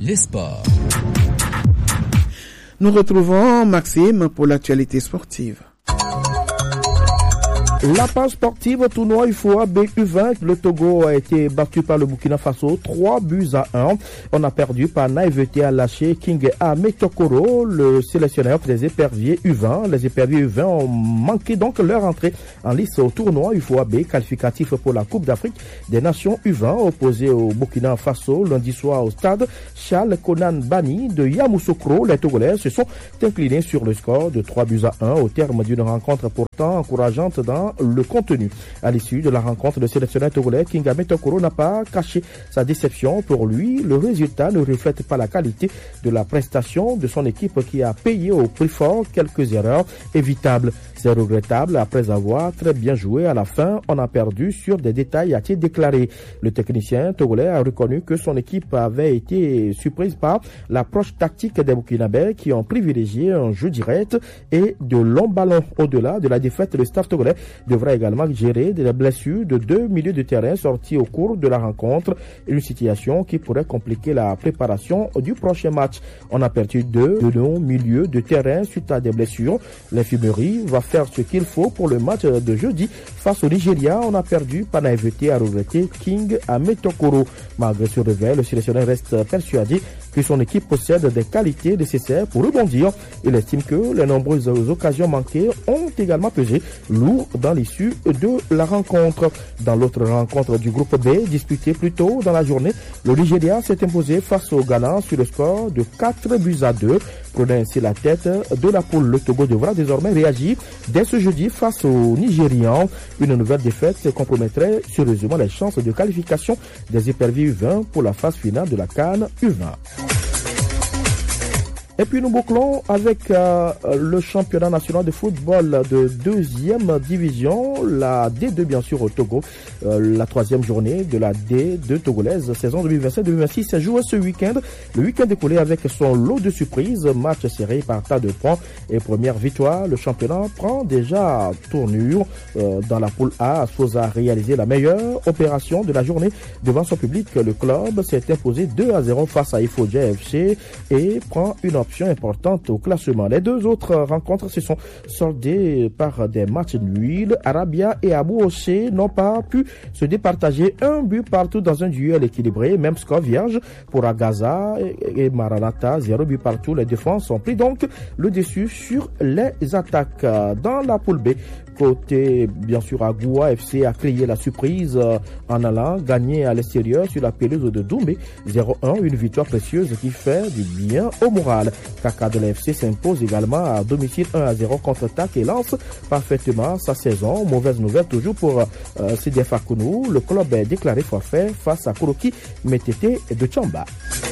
les sports. Nous retrouvons Maxime pour l'actualité sportive. La page sportive tournoi UFOA BU20, le Togo a été battu par le Burkina Faso 3-1. On a perdu par Naivete à lâcher King A Metokoro, le sélectionneur des éperviers U20. Les éperviers U20 ont manqué donc leur entrée en lice au tournoi UFOA B qualificatif pour la Coupe d'Afrique des Nations U20 opposé au Burkina Faso lundi soir au stade Charles Konan Bani de Yamoussoukro. Les Togolais se sont inclinés sur le score de 3-1 au terme d'une rencontre pourtant encourageante dans le contenu. À l'issue de la rencontre, le sélectionneur togolais King A Metokoro n'a pas caché sa déception. Pour lui, le résultat ne reflète pas la qualité de la prestation de son équipe qui a payé au prix fort quelques erreurs évitables. C'est regrettable, après avoir très bien joué à la fin, on a perdu sur des détails, a-t-il déclaré. Le technicien togolais a reconnu que son équipe avait été surprise par l'approche tactique des Burkinabés qui ont privilégié un jeu direct et de longs ballons. Au-delà de la défaite, le staff togolais devra également gérer des blessures de 2 milieux de terrain sortis au cours de la rencontre, une situation qui pourrait compliquer la préparation du prochain match. On a perdu 2 de nos milieux de terrain suite à des blessures. L'infirmerie va faire ce qu'il faut pour le match de jeudi face au Nigeria. On a perdu par naïveté à regretter King A Metokoro. Malgré ce réveil, le sélectionneur reste persuadé que son équipe possède des qualités nécessaires pour rebondir. Il estime que les nombreuses occasions manquées ont également pesé lourd dans l'issue de la rencontre. Dans l'autre rencontre du groupe B, disputée plus tôt dans la journée, le Nigeria s'est imposé face au Ghana sur le score de 4-2. Prenant ainsi la tête de la poule, le Togo devra désormais réagir dès ce jeudi face aux Nigérians. Une nouvelle défaite compromettrait sérieusement les chances de qualification des éperviers U20 pour la phase finale de la CAN U20. Et puis nous bouclons avec le championnat national de football de 2e division, la D2 bien sûr au Togo. La 3e journée de la D2 togolaise, saison 2025-2026, se joue ce week-end. Le week-end écoulé avec son lot de surprises, match serré par tas de points et première victoire. Le championnat prend déjà tournure dans la poule A. Sosa a réalisé la meilleure opération de la journée devant son public. Le club s'est imposé 2-0 face à Ifodja FC et prend une option importante au classement. Les deux autres rencontres se sont soldées par des matchs nuls. Arabia et Abou Ossé n'ont pas pu se départager, un but partout dans un duel équilibré, même score vierge pour Agaza et Maranatha, 0 but partout. Les défenses ont pris donc le dessus sur les attaques. Dans la poule B, côté bien sûr Agoua FC a créé la surprise en allant gagner à l'extérieur sur la pelouse de Doumbé 0-1, une victoire précieuse qui fait du bien au moral. Kaka de l'FC s'impose également à domicile 1-0 contre TAC et lance parfaitement sa saison. Mauvaise nouvelle toujours pour Sidef Akounou. Le club est déclaré forfait face à Kuroki Metete de Tchamba.